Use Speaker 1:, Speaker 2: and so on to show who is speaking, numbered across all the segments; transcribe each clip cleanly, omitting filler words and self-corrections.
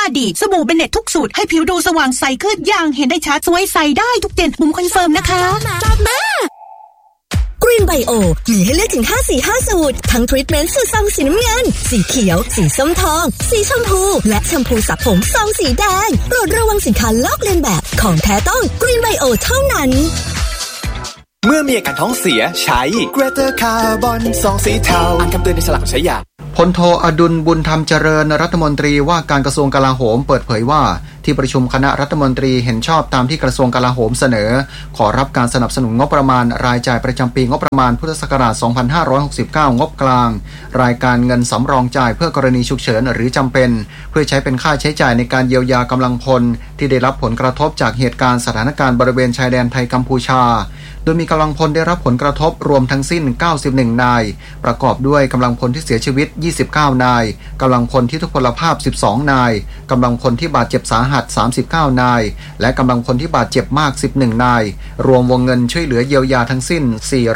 Speaker 1: ดีสบู่เบเน็ตทุกสูตรให้ผิวดูสว่างใสขึ้นอย่างเห็นได้ชัดสวยใสได้ทุกเด่นบุ๋มคอนเฟิร์มนะคะ
Speaker 2: กรีนไบโอมีให้เลือกถึง5 สี 5 สูตรทั้งทรีทเมนต์สูตรซองสีน้ำเงินสีเขียวสีส้มทองสีชมพูและแชมพูสระผมซองสีแดงโปรดระวังสินค้าลอกเลียนแบบของแท้ต้องกรีนไบโอเท่านั้น
Speaker 3: เมื่อมีอาการท้องเสียใช้ Greater Carbon ซองสีเทาอ่านคำเตือนในฉลากใช้ยา
Speaker 4: พลโทอดุลบุญธรรมเจริญรัฐมนตรีว่าการกระทรวงกลาโหมเปิดเผยว่าที่ประชุมคณะรัฐมนตรีเห็นชอบตามที่กระทรวงกลาโหมเสนอขอรับการสนับสนุนงบประมาณรายจ่ายประจำปีงบประมาณพุทธศักราช 2569 งบกลางรายการเงินสำรองจ่ายเพื่อกรณีฉุกเฉินหรือจำเป็นเพื่อใช้เป็นค่าใช้จ่ายในการเยียวยากำลังพลที่ได้รับผลกระทบจากเหตุการณ์สถานการณ์บริเวณชายแดนไทยกัมพูชาโดยมีกำลังพลได้รับผลกระทบรวมทั้งสิ้น91นายประกอบด้วยกำลังพลที่เสียชีวิต29นายกำลังพลที่ทุพพลภาพ12นายกำลังพลที่บาดเจ็บสาหัส39นายและกำลังพลที่บาดเจ็บมาก11นายรวมวงเงินช่วยเหลือเยียวยาทั้งสิ้น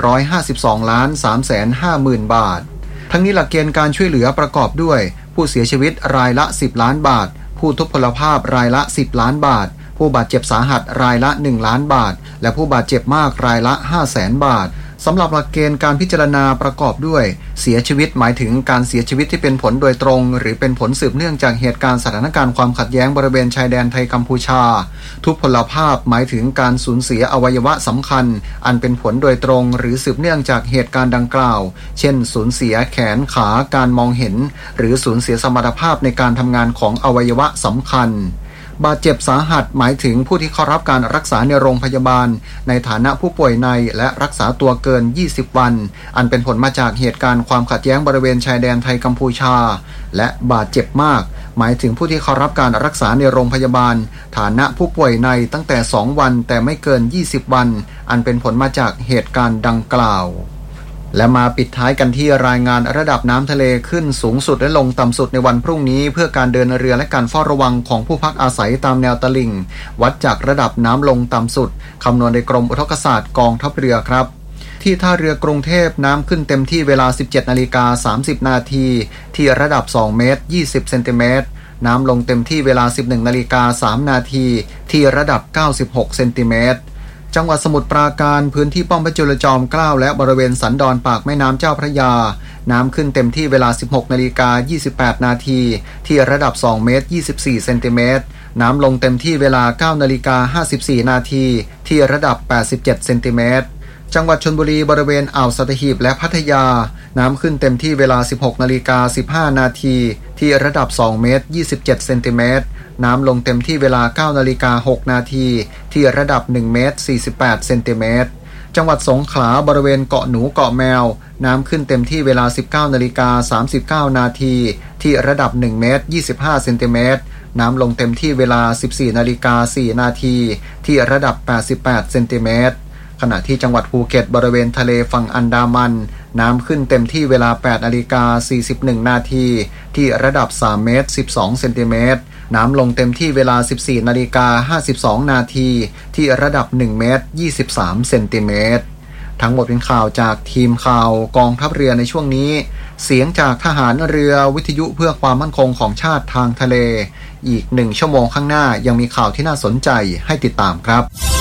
Speaker 4: 452,350,000 บาททั้งนี้หลักเกณฑ์การช่วยเหลือประกอบด้วยผู้เสียชีวิตรายละ10ล้านบาทผู้ทุพพลภาพรายละ10ล้านบาทผู้บาดเจ็บสาหัสรายละ1ล้านบาทและผู้บาดเจ็บมากรายละ 500,000 บาทสำหรับหลักเกณฑ์การพิจารณาประกอบด้วยเสียชีวิตหมายถึงการเสียชีวิตที่เป็นผลโดยตรงหรือเป็นผลสืบเนื่องจากเหตุการณ์สถานการณ์ความขัดแย้งบริเวณชายแดนไทยกัมพูชาทุพพลภาพหมายถึงการสูญเสียอวัยวะสำคัญอันเป็นผลโดยตรงหรือสืบเนื่องจากเหตุการณ์ดังกล่าวเช่นสูญเสียแขนขาการมองเห็นหรือสูญเสียสมรรถภาพในการทำงานของอวัยวะสำคัญบาดเจ็บสาหัสหมายถึงผู้ที่เข้ารับการรักษาในโรงพยาบาลในฐานะผู้ป่วยในและรักษาตัวเกิน20วันอันเป็นผลมาจากเหตุการณ์ความขัดแย้งบริเวณชายแดนไทยกัมพูชาและบาดเจ็บมากหมายถึงผู้ที่เข้ารับการรักษาในโรงพยาบาลฐานะผู้ป่วยในตั้งแต่2วันแต่ไม่เกิน20วันอันเป็นผลมาจากเหตุการณ์ดังกล่าวและมาปิดท้ายกันที่รายงานระดับน้ำทะเลขึ้นสูงสุดและลงต่ำสุดในวันพรุ่งนี้เพื่อการเดินเรือและการเฝ้าระวังของผู้พักอาศัยตามแนวตลิ่งวัดจากระดับน้ำลงต่ำสุดคำนวณโดยกรมอุทกศาสตร์กองทัพเรือครับที่ท่าเรือกรุงเทพน้ำขึ้นเต็มที่เวลา 17:30 นาทีที่ระดับ2เมตร20เซนติเมตรน้ำลงเต็มที่เวลา 11:03 นาทีที่ระดับ96เซนติเมตรจังหวัดสมุทรปราการพื้นที่ป้อมพระจุลจอมเกล้าและบริเวณสันดอนปากแม่น้ำเจ้าพระยาน้ำขึ้นเต็มที่เวลา 16:28 นาทีที่ระดับ2เมตร24เซนติเมตรน้ำลงเต็มที่เวลา 9:54 นาทีที่ระดับ87เซนติเมตรจังหวัดชลบุรีบริเวณอ่าวสัตหีบและพัทยาน้ำขึ้นเต็มที่เวลา 16:15 นาทีที่ระดับ2เมตร27เซนติเมตรน้ำลงเต็มที่เวลา 9:06 นาทีที่ระดับ1เมตร48เซนติเมตรจังหวัดสงขลาบริเวณเกาะหนูเกาะแมวน้ำขึ้นเต็มที่เวลา 19:39 นาทีที่ระดับ1เมตร25เซนติเมตรน้ำลงเต็มที่เวลา 14:04 นาทีที่ระดับ88เซนติเมตรขณะที่จังหวัดภูเก็ตบริเวณทะเลฝั่งอันดามันน้ำขึ้นเต็มที่เวลา 8:41 นาทีที่ระดับ3เมตร12เซนติเมตรน้ำลงเต็มที่เวลา 14:52 นาทีที่ระดับ1เมตร23เซนติเมตรทั้งหมดเป็นข่าวจากทีมข่าวกองทัพเรือในช่วงนี้เสียงจากทหารเรือวิทยุเพื่อความมั่นคงของชาติทางทะเลอีก1ชั่วโมงข้างหน้ายังมีข่าวที่น่าสนใจให้ติดตามครับ